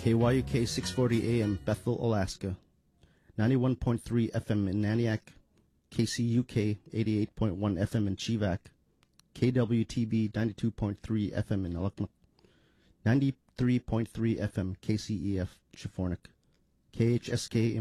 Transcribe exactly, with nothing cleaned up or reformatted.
K Y U K six forty A M, Bethel, Alaska. ninety-one point three F M in Naniak. K C U K eighty-eight point one F M in Chivac. K W T B ninety-two point three F M in Alakmak. ninety-three point three F M K C E F Chifornik. K H S K